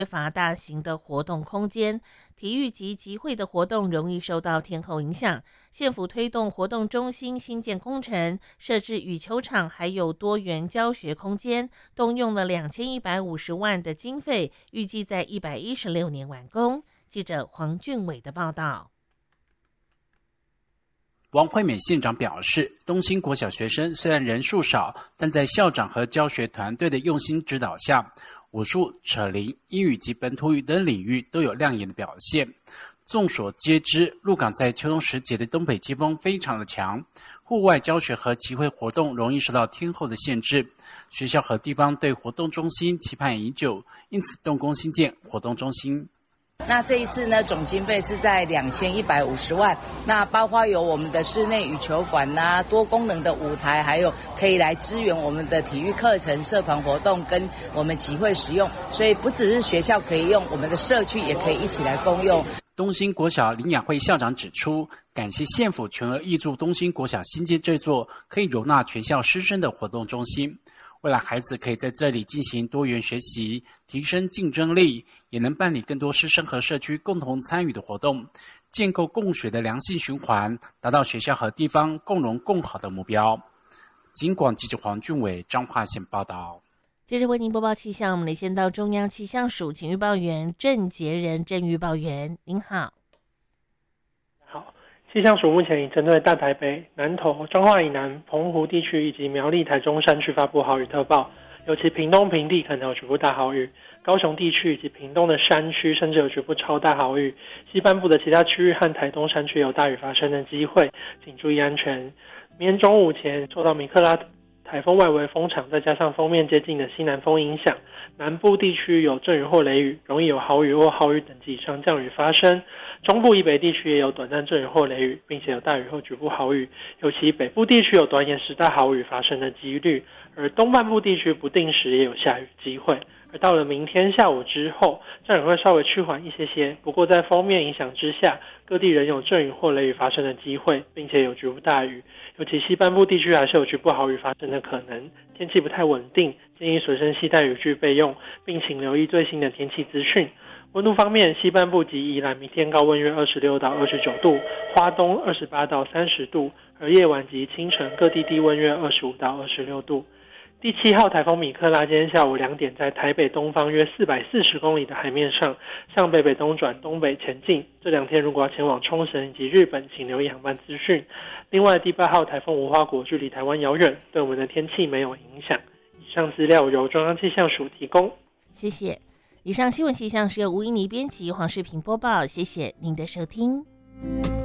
缺乏大型的活动空间，体育及集会的活动容易受到天候影响。县府推动活动中心新建工程，设置羽球场，还有多元教学空间，动用了2150万的经费，预计在116年完工。记者黄俊伟的报道。 王惠美县长表示，东兴国小学生虽然人数少，但在校长和教学团队的用心指导下，武术、扯铃、英语及本土语等领域都有亮眼的表现。众所皆知，鹿港在秋冬时节的东北季风非常的强，户外教学和集会活动容易受到天候的限制。学校和地方对活动中心期盼已久，因此动工新建活动中心。 那这一次呢，总经费是在2150万，那包括有我们的室内羽球馆啊，多功能的舞台，还有可以来支援我们的体育课程、社团活动跟我们集会使用，所以不只是学校可以用，我们的社区也可以一起来共用。 东兴国小林雅慧校长指出，感谢县府全额挹注东兴国小新建这座可以容纳全校师生的活动中心。未来孩子可以在这里进行多元学习，提升竞争力，也能办理更多师生和社区共同参与的活动，建构共学的良性循环，达到学校和地方共荣共好的目标。警广记者黄俊伟彰化县报道。 接着为您播报气象，我们先到中央气象署请预报员郑杰仁郑预报员，您好。 气象署目前已针对大台北、南投、彰化以南、澎湖地区以及苗栗、台中山区发布豪雨特报，尤其屏东平地可能有局部大豪雨，高雄地区以及屏东的山区甚至有局部超大豪雨，西半部的其他区域和台东山区有大雨发生的机会，请注意安全。明天中午前受到米克拉台风外围风场再加上锋面接近的西南风影响，南部地区有阵雨或雷雨，容易有豪雨或豪雨等级以上降雨发生。中部以北地区也有短暂阵雨或雷雨，并且有大雨或局部豪雨，尤其北部地区有短延时大豪雨发生的几率，而东半部地区不定时也有下雨机会。而到了明天下午之后，阵雨会稍微趋缓一些，不过在锋面影响之下，各地仍有阵雨或雷雨发生的机会，并且有局部大雨，尤其西半部地区还是有局部豪雨发生的可能。天气不太稳定，建议随身携带雨具备用，并请留意最新的天气资讯。温度方面，西半部及宜兰明天高温约26到29度，花东28到30度，而夜晚及清晨各地低温约25到26度。第7号台风米克拉今天下午2点在台北东方约440公里的海面上，向北北东转东北前进。这2天如果要前往冲绳以及日本，请留意航班资讯。另外，第8号台风无花果距离台湾遥远，对我们的天气没有影响。以上资料由中央气象署提供。 谢谢。以上新闻气象是由吴依妮编辑，黄世平播报。谢谢您的收听。